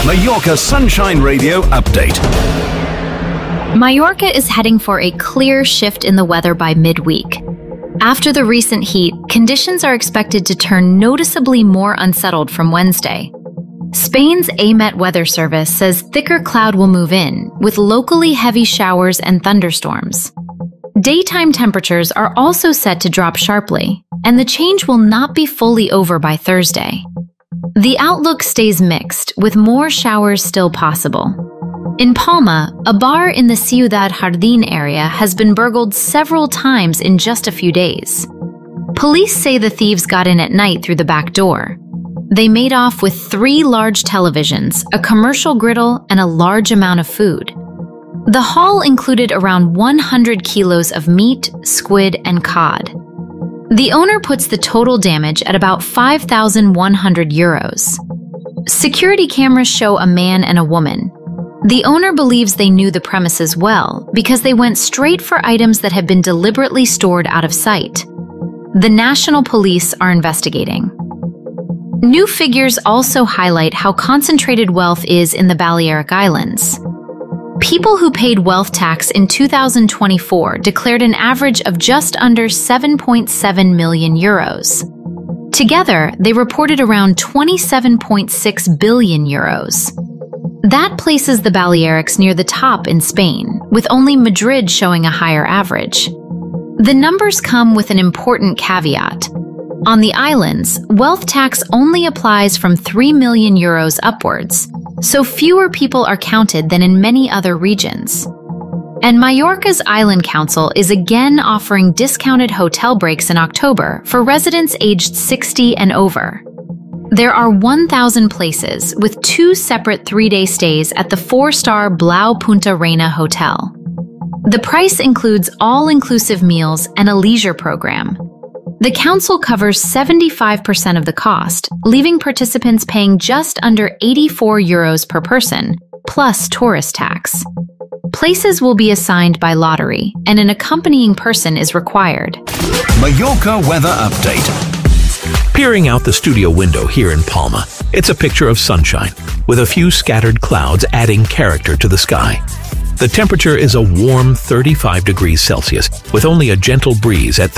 Mallorca Sunshine Radio update. Mallorca is heading for a clear shift in the weather by midweek. After the recent heat, conditions are expected to turn noticeably more unsettled from Wednesday. Spain's AMET weather service says thicker cloud will move in, with locally heavy showers and thunderstorms. Daytime temperatures are also set to drop sharply, and the change will not be fully over by Thursday. The outlook stays mixed, with more showers still possible. In Palma, a bar in the Ciudad Jardín area has been burgled several times in just a few days. Police say the thieves got in at night through the back door. They made off with 3 large televisions, a commercial griddle, and a large amount of food. The haul included around 100 kilos of meat, squid, and cod. The owner puts the total damage at about 5,100 euros. Security cameras show a man and a woman. The owner believes they knew the premises well because they went straight for items that had been deliberately stored out of sight. The national police are investigating. New figures also highlight how concentrated wealth is in the Balearic Islands. People who paid wealth tax in 2024 declared an average of just under 7.7 million euros. Together, they reported around 27.6 billion euros. That places the Balearics near the top in Spain, with only Madrid showing a higher average. The numbers come with an important caveat. On the islands, wealth tax only applies from 3 million euros upwards, so fewer people are counted than in many other regions. And Mallorca's Island Council is again offering discounted hotel breaks in October for residents aged 60 and over. There are 1,000 places, with 2 separate 3-day stays at the 4-star Blau Punta Reina Hotel. The price includes all-inclusive meals and a leisure program. The council covers 75% of the cost, leaving participants paying just under 84 euros per person, plus tourist tax. Places will be assigned by lottery, and an accompanying person is required. Mallorca weather update. Peering out the studio window here in Palma, it's a picture of sunshine, with a few scattered clouds adding character to the sky. The temperature is a warm 35 degrees Celsius, with only a gentle breeze at